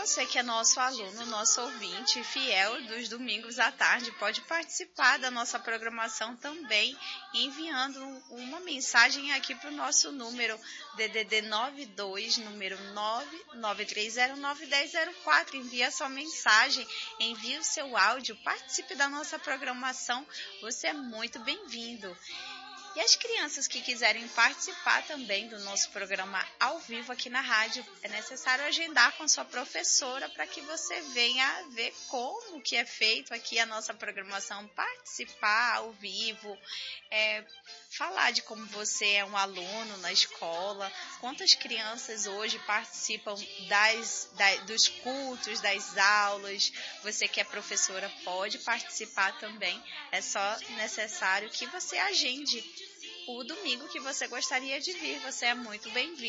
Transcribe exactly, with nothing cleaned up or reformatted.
você que é nosso aluno, nosso ouvinte fiel dos domingos à tarde, pode participar da nossa programação também, enviando uma mensagem aqui para o nosso número D D D nove dois, número nove nove três zero nove um zero zero quatro. Envie a sua mensagem, envie o seu áudio, participe da nossa programação, você é muito bem-vindo. E as crianças que quiserem participar também do nosso programa ao vivo aqui na rádio, é necessário agendar com sua professora para que você venha ver como que é feito aqui a nossa programação, participar ao vivo, é, falar de como você é um aluno na escola, quantas crianças hoje participam das, da, dos cultos, das aulas. Você que é professora pode participar também, é só necessário que você agende o domingo que você gostaria de vir, você é muito bem-vindo.